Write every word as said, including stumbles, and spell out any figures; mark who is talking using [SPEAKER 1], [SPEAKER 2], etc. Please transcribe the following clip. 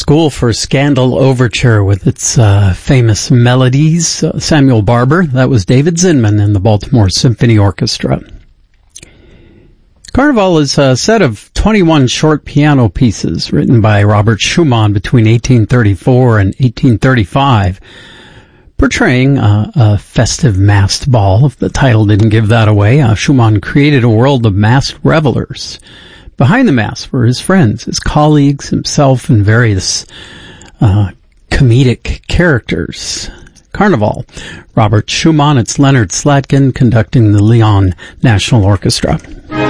[SPEAKER 1] School for Scandal Overture with its uh, famous melodies. Uh, Samuel Barber, that was David Zinman in the Baltimore Symphony Orchestra. Carnival is a set of twenty-one short piano pieces written by Robert Schumann between eighteen thirty-four and eighteen thirty-five, portraying uh, a festive masked ball. If the title didn't give that away, uh, Schumann created a world of masked revelers. Behind the mask were his friends, his colleagues, himself, and various uh, comedic characters. Carnival. Robert Schumann, it's Leonard Slatkin conducting the Lyon National Orchestra.